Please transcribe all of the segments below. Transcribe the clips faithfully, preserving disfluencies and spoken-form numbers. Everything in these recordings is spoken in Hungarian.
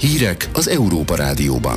Hírek az Európa Rádióban.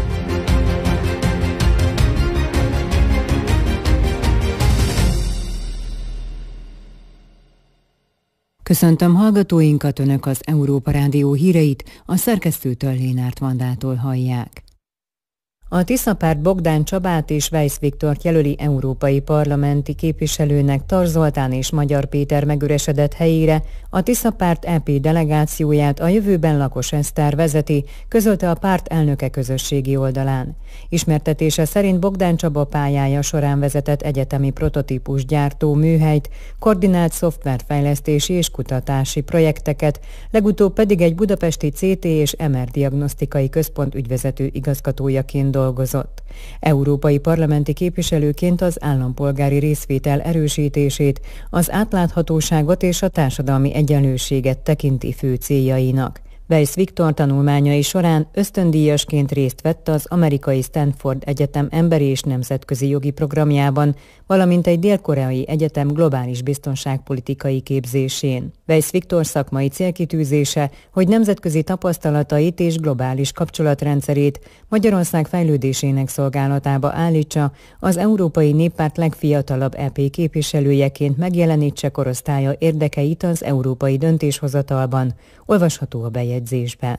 Köszöntöm hallgatóinkat, Önök az Európa Rádió híreit, a szerkesztőtől Lénárt Vandától hallják. A Tisza párt Bogdán Csabát és Weisz Viktort jelöli európai parlamenti képviselőnek, Tar Zoltán és Magyar Péter megüresedett helyére, a Tisza párt é pé delegációját a jövőben Lakos Eszter vezeti, közölte a párt elnöke közösségi oldalán. Ismertetése szerint Bogdán Csaba pályája során vezetett egyetemi prototípus gyártó műhelyt, koordinált szoftverfejlesztési és kutatási projekteket, legutóbb pedig egy budapesti cé té és em er diagnosztikai központ ügyvezető igazgatójaként dolgozott. Európai parlamenti képviselőként az állampolgári részvétel erősítését, az átláthatóságot és a társadalmi egyenlőséget tekinti fő céljainak. Weisz Viktor tanulmányai során ösztöndíjasként részt vett az amerikai Stanford Egyetem emberi és nemzetközi jogi programjában, valamint egy dél-koreai egyetem globális biztonságpolitikai képzésén. Weisz Viktor szakmai célkitűzése, hogy nemzetközi tapasztalatait és globális kapcsolatrendszerét Magyarország fejlődésének szolgálatába állítsa, az Európai Néppárt legfiatalabb é pé képviselőjeként megjelenítse korosztálya érdekeit az európai döntéshozatalban, olvasható a bejegyzésben.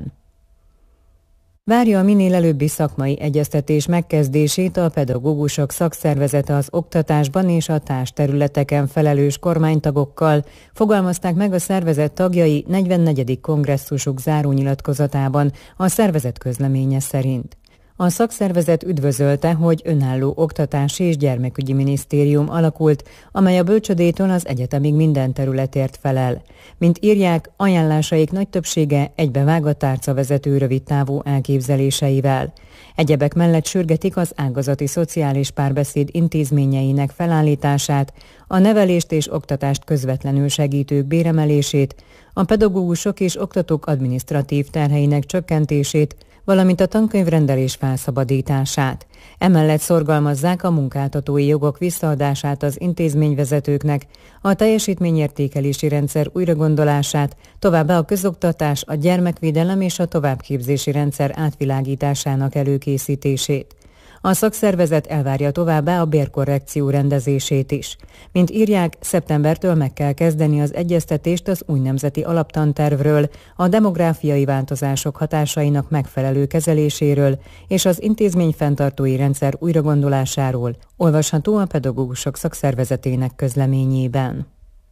Várja a minél előbbi szakmai egyeztetés megkezdését a pedagógusok szakszervezete az oktatásban és a társterületeken felelős kormánytagokkal, fogalmazták meg a szervezet tagjai negyvennegyedik kongresszusuk zárónyilatkozatában a szervezet közleménye szerint. A szakszervezet üdvözölte, hogy önálló oktatási és gyermekügyi minisztérium alakult, amely a bölcsödétől az egyetemig minden területért felel. Mint írják, ajánlásaik nagy többsége egybevág a tárcavezető rövidtávú elképzeléseivel. Egyebek mellett sürgetik az ágazati szociális párbeszéd intézményeinek felállítását, a nevelést és oktatást közvetlenül segítők béremelését, a pedagógusok és oktatók adminisztratív terheinek csökkentését, valamint a tankönyvrendelés felszabadítását. Emellett szorgalmazzák a munkáltatói jogok visszaadását az intézményvezetőknek, a teljesítményértékelési rendszer újragondolását, továbbá a közoktatás, a gyermekvédelem és a továbbképzési rendszer átvilágításának előkészítését. A szakszervezet elvárja továbbá a bérkorrekció rendezését is. Mint írják, szeptembertől meg kell kezdeni az egyeztetést az új nemzeti alaptantervről, a demográfiai változások hatásainak megfelelő kezeléséről és az intézményfenntartói rendszer újragondolásáról, olvasható a pedagógusok szakszervezetének közleményében.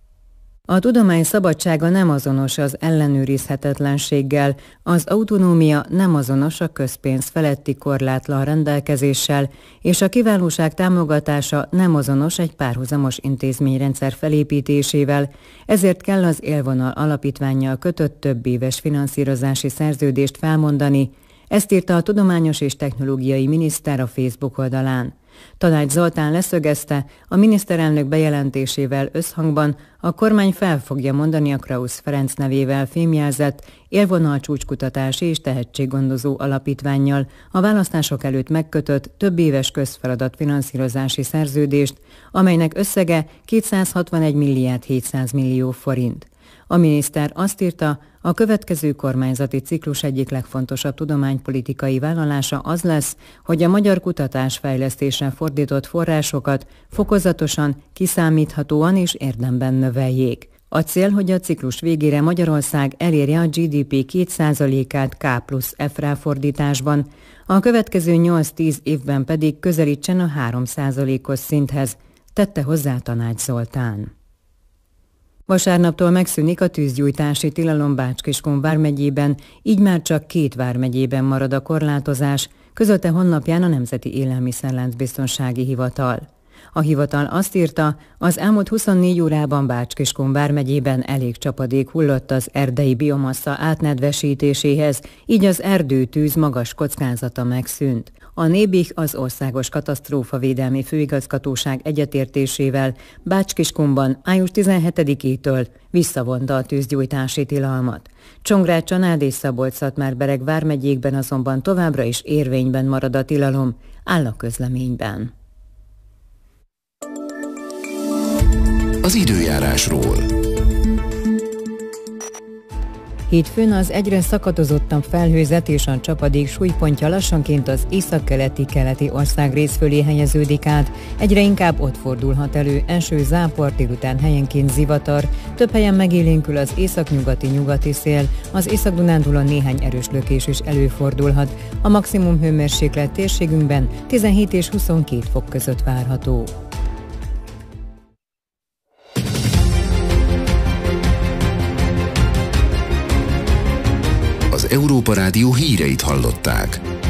A tudomány szabadsága nem azonos az ellenőrizhetetlenséggel, az autonómia nem azonos a közpénz feletti korlátlan rendelkezéssel, és a kiválóság támogatása nem azonos egy párhuzamos intézményrendszer felépítésével, ezért kell az Élvonal alapítvánnyal kötött több éves finanszírozási szerződést felmondani, ezt írta a tudományos és technológiai miniszter a Facebook oldalán. Tanács Zoltán leszögezte, a miniszterelnök bejelentésével összhangban a kormány fel fogja mondani a Krausz Ferenc nevével fémjelzett Élvonal csúcskutatási és tehetséggondozó alapítvánnyal a választások előtt megkötött több éves közfeladat finanszírozási szerződést, amelynek összege kétszázhatvanegy milliárd hétszáz millió forint. A miniszter azt írta, a következő kormányzati ciklus egyik legfontosabb tudománypolitikai vállalása az lesz, hogy a magyar kutatásfejlesztésre fordított forrásokat fokozatosan, kiszámíthatóan és érdemben növeljék. A cél, hogy a ciklus végére Magyarország elérje a gé dé pé két százalékát K plusz F ráfordításban, a következő nyolc-tíz évben pedig közelítsen a három százalékos szinthez, tette hozzá Tanács Zoltán. Vasárnaptól megszűnik a tűzgyújtási tilalom Bács-Kiskun vármegyében, így már csak két vármegyében marad a korlátozás, közölte honlapján a Nemzeti Élelmiszerláncbiztonsági Hivatal. A hivatal azt írta, az elmúlt huszonnégy órában Bács-Kiskun vármegyében elég csapadék hullott az erdei biomassa átnedvesítéséhez, így az erdőtűz magas kockázata megszűnt. A Nébih, az Országos Katasztrófavédelmi Főigazgatóság egyetértésével Bács-Kiskunban május tizenhetedikétől visszavonta a tűzgyújtási tilalmat. Csongrád, Csanád és Szabolcs-Szatmár-Bereg vármegyékben azonban továbbra is érvényben marad a tilalom, áll a közleményben. Az időjárásról. Hétfőn az egyre szakatozottabb felhőzet és a csapadék súlypontja lassanként az északkeleti keleti országrész fölé helyeződik át, egyre inkább ott fordulhat elő eső, zápor, délután helyenként zivatar, több helyen megélénkül az északnyugati nyugati szél, az Észak-Dunántúlon néhány erős lökés is előfordulhat. A maximum hőmérséklet térségünkben tizenhét és huszonkét fok között várható. Az Európa Rádió híreit hallották.